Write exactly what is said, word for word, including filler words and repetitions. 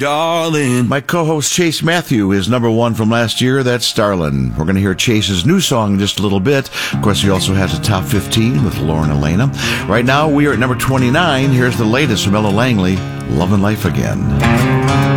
darling. My co-host Chase Matthew is number one from last year. That's Starlin'. We're going to hear Chase's new song in just a little bit. Of course, he also has a top fifteen with Lauren Elena. Right now, we are at number twenty-nine. Here's the latest from Ella Langley, Love and Life Again.